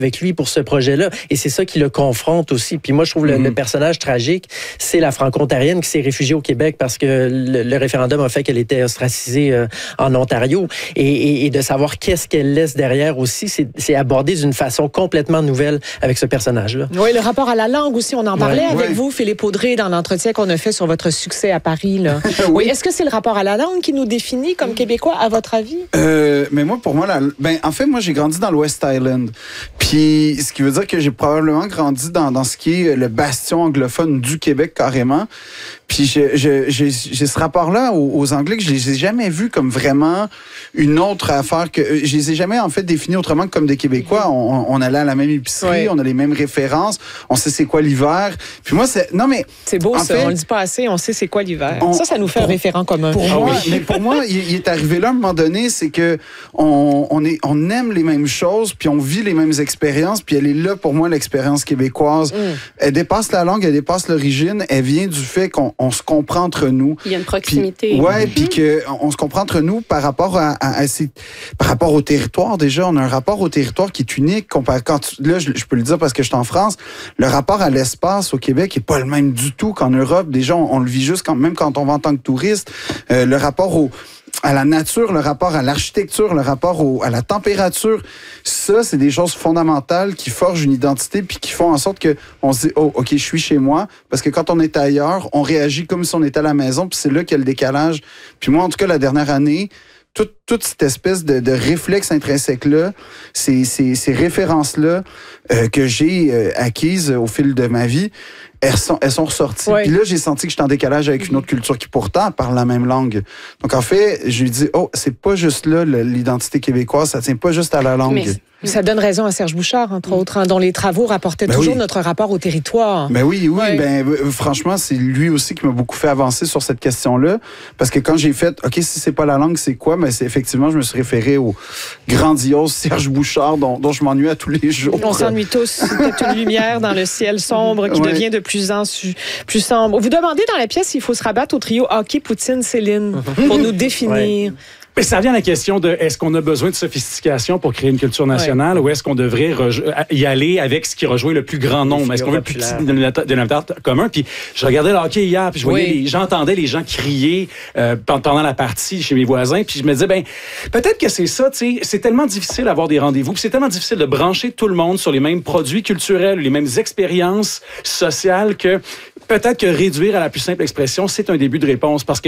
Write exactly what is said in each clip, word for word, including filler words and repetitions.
avec lui pour ce projet-là. Et c'est ça qui le confronte aussi. Puis moi, je trouve mm-hmm. le, le personnage tragique, c'est la franco-ontarienne qui s'est réfugiée au Québec parce que le, le référendum a fait qu'elle était ostracisée euh, en Ontario. Et, et, et de savoir qu'est-ce qu'elle laisse derrière aussi, c'est, c'est abordé d'une façon complètement nouvelle avec ce personnage-là. Oui, le rapport à la langue aussi, on en parlait ouais, avec ouais. vous, Philippe Audrey, dans l'entretien qu'on a fait sur votre succès à Paris. Là. oui. oui. Est-ce que c'est le rapport à la langue qui nous définit comme Québécois, à votre avis? Euh, mais moi, pour moi, la, ben, en fait, moi, j'ai grandi dans l'West Island. Puis, ce qui veut dire que j'ai probablement grandi dans, dans ce qui est le bastion anglophone du Québec, carrément. Puis, je, je, j'ai, j'ai ce rapport-là aux, aux Anglais que je les ai jamais vus comme vraiment une autre affaire que... Je les ai jamais, en fait, définis autrement que comme des Québécois. On, on allait à la même épicerie, oui. on a les mêmes références, on sait c'est quoi l'hiver. Puis moi, c'est... Non, mais... C'est beau, ça. Fait, on le dit pas assez, on sait c'est quoi l'hiver. On, ça, ça nous fait pour, un référent commun. Pour moi, oui. mais pour moi, il, il est arrivé là, à un moment donné, c'est que on, on, est, on aime les mêmes choses, puis on vit les mêmes expériences, puis elle est là, pour moi, l'expérience québécoise. Mm. Elle dépasse la langue, elle dépasse l'origine, elle vient du fait qu'on on se comprend entre nous. Il y a une proximité. Puis, ouais, puis mm-hmm. qu'on on se comprend entre nous par rapport à, à, à ces, par rapport au territoire. Déjà, on a un rapport au territoire qui est unique. Quand tu, là, je, je peux le dire parce que je suis en France, le rapport à l'espace au Québec est pas le même du tout qu'en Europe. Déjà, on, on le vit juste quand, même quand on va en tant que touriste. Euh, le rapport au à la nature, le rapport à l'architecture, le rapport au, à la température, ça, c'est des choses fondamentales qui forgent une identité puis qui font en sorte que on se dit, oh, OK, je suis chez moi. Parce que quand on est ailleurs, on réagit comme si on était à la maison, puis c'est là qu'il y a le décalage. Puis moi, en tout cas, la dernière année, toute, toute cette espèce de, de réflexe intrinsèque-là, ces, ces, ces références-là euh, que j'ai euh, acquises au fil de ma vie, elles sont, elles sont ressorties. Ouais. Puis là, j'ai senti que j'étais en décalage avec une autre culture qui pourtant parle la même langue. Donc en fait, je lui dis, oh, c'est pas juste là le, l'identité québécoise, ça tient pas juste à la langue. Mais ça donne raison à Serge Bouchard, entre autres, hein, dont les travaux rapportaient ben toujours oui. notre rapport au territoire. Ben oui, oui. Ouais. Ben euh, franchement, c'est lui aussi qui m'a beaucoup fait avancer sur cette question-là, parce que quand j'ai fait, ok, si c'est pas la langue, c'est quoi? Ben c'est effectivement, je me suis référé au grandiose Serge Bouchard, dont, dont je m'ennuie à tous les jours. On s'ennuie tous. C'est une lumière dans le ciel sombre qui ouais. devient de plus en plus sombre. Vous demandez dans la pièce s'il faut se rabattre au trio hockey, Poutine, Céline pour nous définir. Ouais. Mais ça revient à la question de est-ce qu'on a besoin de sophistication pour créer une culture nationale ouais. ou est-ce qu'on devrait rejo- y aller avec ce qui rejoint le plus grand nombre? Est-ce qu'on veut le plus petit dénominateur commun? Puis je regardais le hockey hier, puis je voyais oui. les, j'entendais les gens crier euh, pendant la partie chez mes voisins, puis je me disais, ben peut-être que c'est ça, tu sais, c'est tellement difficile d'avoir des rendez-vous, puis c'est tellement difficile de brancher tout le monde sur les mêmes produits culturels, les mêmes expériences sociales que peut-être que réduire à la plus simple expression, c'est un début de réponse, parce que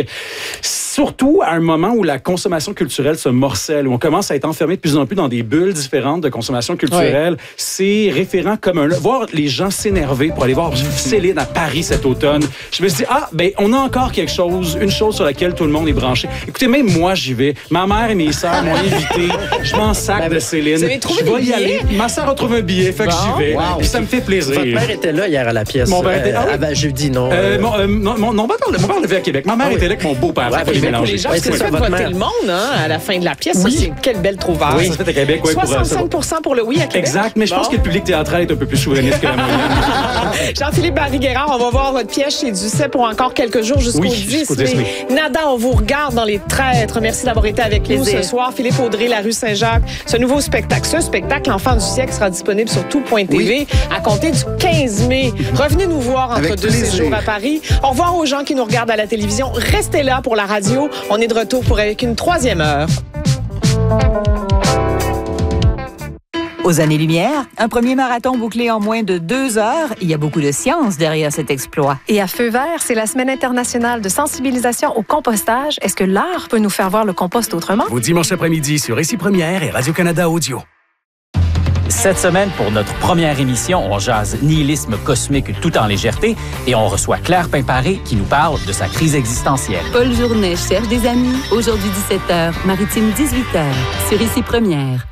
surtout à un moment où la consommation culturelle se morcelle, où on commence à être enfermé de plus en plus dans des bulles différentes de consommation culturelle, oui. c'est référent commun. Voir les gens s'énerver pour aller voir Céline à Paris cet automne, je me suis dit, ah, ben, on a encore quelque chose, une chose sur laquelle tout le monde est branché. Écoutez, même moi, j'y vais. Ma mère et mes sœurs m'ont invité. Je m'en sac ben, de Céline. Vous avez trouvé je vais y aller. Billets? Ma sœur a trouvé un billet, fait bon, que j'y vais. Wow. Puis ça me fait plaisir. Votre mère était là hier à la pièce. Mon père était là. Euh, ah, jeudi, non. Euh, mon, euh, non, mon, non, mon père, mon père levait à Québec. Ma mère ah, était là avec mon beau-père. Ouais, pour les mélanger. Les gens, ouais, c'est ça, voter mère. Le monde, hein, à la fin de la pièce. Oui. Ça, c'est quelle belle trouvaille. Oui, ça se fait à Québec. Ouais, soixante-cinq pour cent pour le oui à Québec. Exact, mais je bon. pense que le public théâtral est un peu plus souverainiste que la moyenne. Jean-Philippe Barry-Guerrard, on va voir votre pièce chez Duceppe pour encore quelques jours jusqu'au oui, dix. Jusqu'au dix mai. Nada, on vous regarde dans Les Traîtres. Merci d'avoir été avec nous ce soir. Philippe Audrey, La rue Saint-Jacques. Ce nouveau spectacle, ce spectacle, L'Enfant du siècle, sera disponible sur tout point t v oui. à compter du quinze mai. Revenez nous voir entre avec deux séjours à Paris. Au revoir aux gens qui nous regardent à la télévision. Restez là pour la radio. On est de retour pour avec une troisième heure. Aux années-lumière, un premier marathon bouclé en moins de deux heures. Il y a beaucoup de science derrière cet exploit. Et à Feu vert, c'est la semaine internationale de sensibilisation au compostage. Est-ce que l'art peut nous faire voir le compost autrement? Vos dimanches après-midi sur Ici Première et Radio-Canada Audio. Cette semaine, pour notre première émission, on jase nihilisme cosmique tout en légèreté et on reçoit Claire Pimparé qui nous parle de sa crise existentielle. Paul Journet cherche des amis. Aujourd'hui dix-sept heures, Maritime dix-huit heures, sur Ici Première.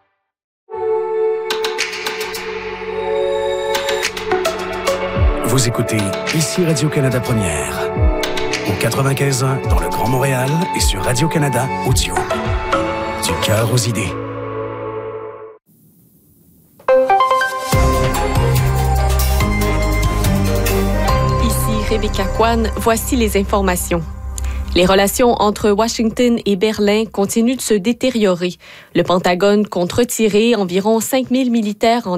Vous écoutez Ici Radio-Canada Première, au quatre-vingt-quinze ans dans le Grand Montréal et sur Radio-Canada Audio. Du cœur aux idées. Ici Rebecca Kwan, voici les informations. Les relations entre Washington et Berlin continuent de se détériorer. Le Pentagone compte retirer environ cinq mille militaires en